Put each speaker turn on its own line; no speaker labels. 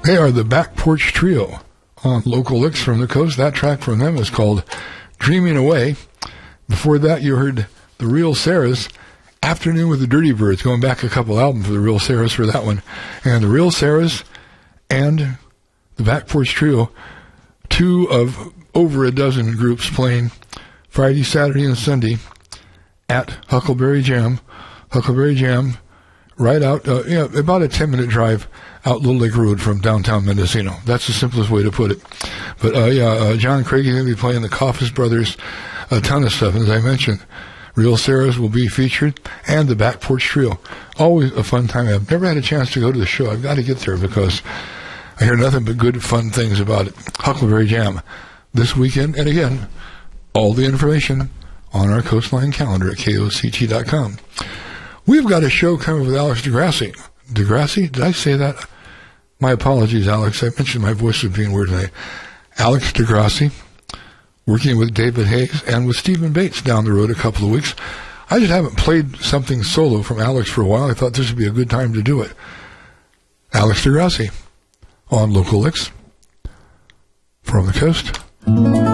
They are the Back Porch Trio on Local Licks from the Coast. That track from them is called Dreaming Away. Before that, you heard the Real Sarahs, Afternoon with the Dirty Birds, going back a couple albums for the Real Sarahs for that one. And the Real Sarahs and the Back Porch Trio, two of over a dozen groups playing Friday, Saturday, and Sunday at Huckleberry Jam. Huckleberry Jam, right out, about a 10-minute drive out Little Lake Road from downtown Mendocino. That's the simplest way to put it. But, John Craig is going to be playing the Coffis Brothers, a ton of stuff. As I mentioned, Real Sarahs will be featured, and the Back Porch Trio. Always a fun time. I've never had a chance to go to the show. I've got to get there because I hear nothing but good, fun things about it. Huckleberry Jam this weekend. And again, all the information on our Coastline calendar at KOCT.com. We've got a show coming with Alex DeGrassi. DeGrassi? Did I say that? My apologies, Alex. I mentioned my voice was being weird today. Alex DeGrassi, working with David Hayes and with Stephen Bates down the road a couple of weeks. I just haven't played something solo from Alex for a while. I thought this would be a good time to do it. Alex DeGrassi on Local Licks from the Coast.